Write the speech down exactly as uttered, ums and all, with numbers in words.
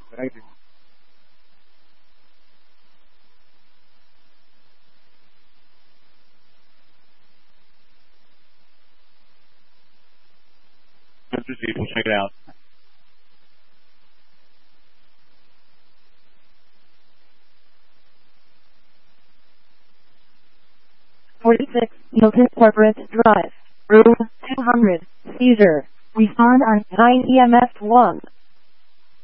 Thank you. Let's proceed. We'll check it out. forty-six, Milton Corporate Drive, room two hundred, seizure. Respond on nine E M S one.